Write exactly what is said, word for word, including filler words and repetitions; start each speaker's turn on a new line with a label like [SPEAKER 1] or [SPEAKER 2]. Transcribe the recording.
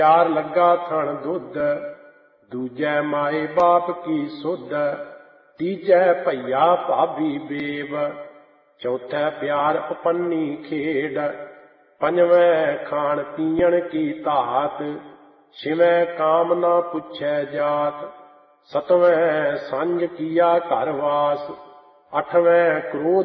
[SPEAKER 1] ਪਿਆਰ ਲੱਗਾ ਥਣ ਦੁੱਧ, ਦੂਜੈ ਮਾਏ ਬਾਪ ਕੀ ਸੁਧ, ਤੀਜੈ ਭਈਆ ਭਾਬੀ ਬੇਬ, ਚੌਥੈ ਪਿਆਰ ਉਪੰਨੀ ਖੇਡ, ਪੰਜਵੈਂ ਖਾਣ ਪੀਣ ਕੀ ਧਾਤ, ਛਿਵੈਂ ਕਾਮ ਨਾ ਪੁੱਛੈ ਜਾਤ, ਸਤਵੈਂ ਸੰਜ ਕੀਆ ਘਰ ਵਾਸ, ਅੱਠਵੈਂ ਕ੍ਰੋਧ